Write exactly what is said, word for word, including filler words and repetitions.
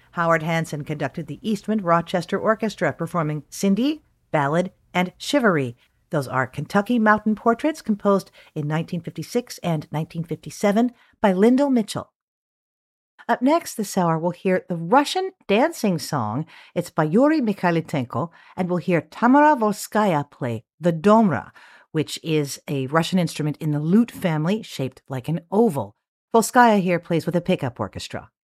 Howard Hanson conducted the Eastman Rochester Orchestra, performing Cindy, Ballad, and Chivalry. Those are Kentucky Mountain Portraits, composed in nineteen fifty-six and nineteen fifty-seven by Lyndall Mitchell. Up next this hour, we'll hear the Russian dancing song. It's by Yuri Mikhailitenko, and we'll hear Tamara Volskaya play the domra, which is a Russian instrument in the lute family shaped like an oval. Volskaya here plays with a pickup orchestra.